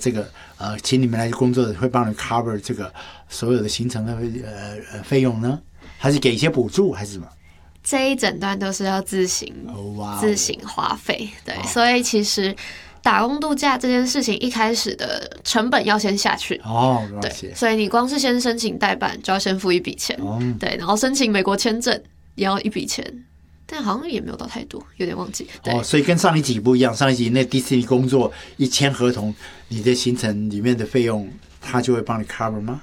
这个请你们来工作的会帮你 cover 这个所有的行程的费用呢？还是给一些补助还是什么？ 这一整段都是要自行花费，对，所以其实打工度假这件事情一开始的成本要先下去对，所以你光是先申请代办就要先付一笔钱，对，然后申请美国签证也要一笔钱，但好像也没有到太多，有点忘记。对所以跟上一集不一样，上一集那迪士尼工作一签合同，你的行程里面的费用他就会帮你 cover 吗？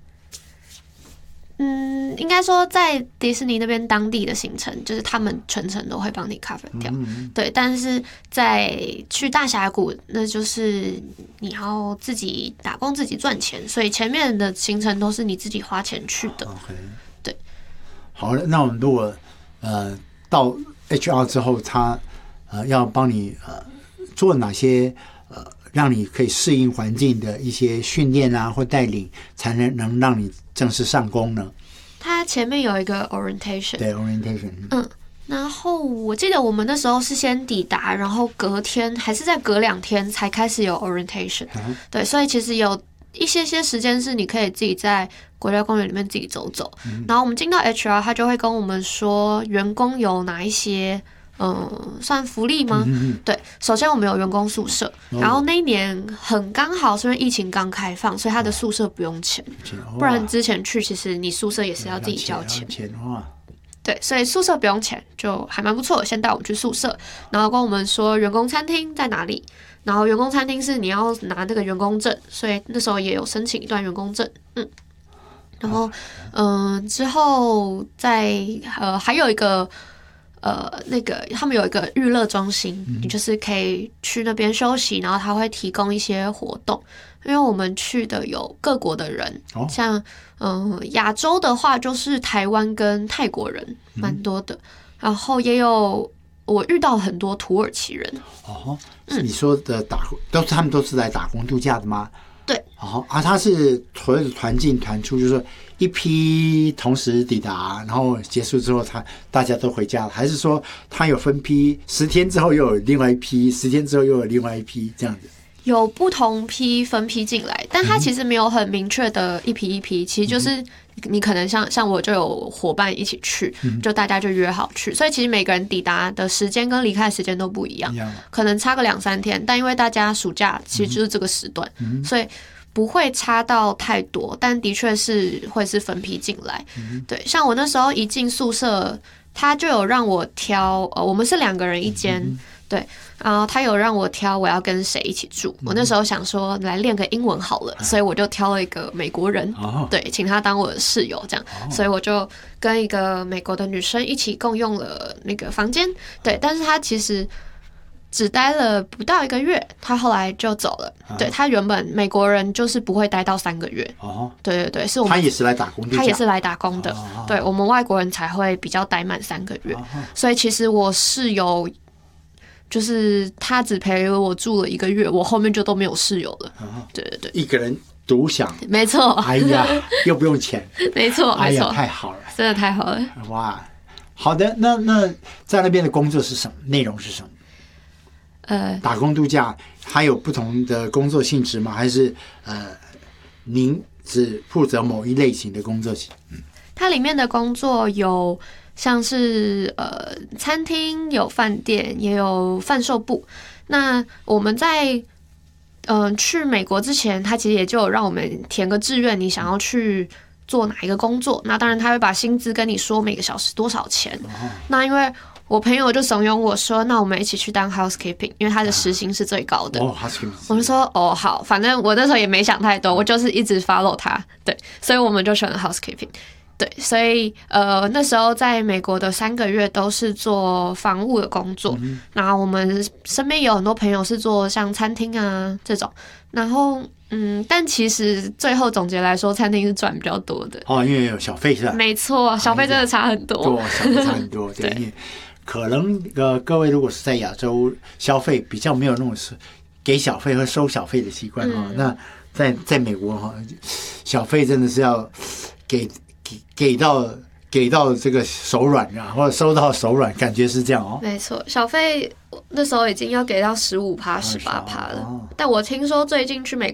应该说在迪士尼那边当地的行程，就是他们全程都会帮你 cover 掉。对，但是在去大峡谷，那就是你要自己打工自己赚钱，所以前面的行程都是你自己花钱去的。对。 好，那我们如果到 HR 之后，他要帮你做哪些让你可以适应环境的一些训练啊或带领，才能让你正式上工呢？ 它前面有一个 orientation， 对 orientation， 然后我记得我们那时候是先抵达，然后隔天还是再隔2天才开始有 orientation，对，所以其实有一些时间是你可以自己在国家公园里面自己走走，然后我们进到 HR， 他就会跟我们说员工有哪一些算福利吗？对，首先我们有员工宿舍，然后那一年很刚好是因为疫情刚开放，所以他的宿舍不用钱，不然之前去其实你宿舍也是要自己交钱。对，所以宿舍不用钱，就还蛮不错的。先带我们去宿舍，然后跟我们说员工餐厅在哪里，然后员工餐厅是你要拿那个员工证，所以那时候也有申请一段员工证，然后之后还有一个。那个他们有一个娱乐中心，你就是可以去那边休息，然后他会提供一些活动。因为我们去的有各国的人，像亚洲的话就是台湾跟泰国人蛮多的，然后也有我遇到很多土耳其人。 你说的他们都是来打工度假的吗？ 对。 他是所谓的团进团出，就是说一批同时抵达，然后结束之后大家都回家了，还是说他有分批，10天之后又有另外一批，10天之后又有另外一批这样子？ 有不同批分批进来，但他其实没有很明确的一批一批，其实就是你可能像我就有伙伴一起去，就大家就约好去，所以其实每个人抵达的时间跟离开的时间都不一样，可能差个2-3天，但因为大家暑假其实就是这个时段，所以不会差到太多，但的确是会是分批进来。对，像我那时候一进宿舍，他就有让我挑，我们是2个人一间，对，然后他有让我挑我要跟谁一起住。我那时候想说来练个英文好了，所以我就挑了一个美国人，对，请他当我的室友这样，所以我就跟一个美国的女生一起共用了那个房间，对，但是他其实只待了不到1个月，他后来就走了。对，他原本美国人就是不会待到3个月。对，是我们他也是来打工的， 他也是来打工的。对，我们外国人才会比较待满3个月。所以其实我室友就是他只陪我住了1个月，我后面就都没有室友了。对， 一个人独享， 没错。 哎呀，又不用钱， 没错， 哎呀，太好了， 真的太好了。 哇，好的，那在那边的工作是什么？内容是什么？打工度假还有不同的工作性质吗？还是您只负责某一类型的工作性？ 它里面的工作有像是餐厅，有饭店，也有贩售部。那我们在去美国之前，他其实也就有让我们填个志愿，你想要去做哪一个工作。那当然他会把薪资跟你说每个小时多少钱。那因为我朋友就怂恿我说，那我们一起去当 housekeeping， 因为他的时薪是最高的。我就说好，反正我那时候也没想太多，我就是一直 follow 他，对，所以我们就选了 housekeeping。对，所以那时候在美国的3个月都是做房务的工作，然后我们身边有很多朋友是做像餐厅啊这种，然后但其实最后总结来说，餐厅是赚比较多的因为有小费是吧？ 没错，小费真的差很多， 小费差很多，对，因为可能各位如果是在亚洲消费比较没有那种给小费和收小费的习惯那在美国小费真的是要给到这个手软啊，或者收到手软，感觉是这样没错，小费那时候已经要给到15%、18%了。但我听说最近去美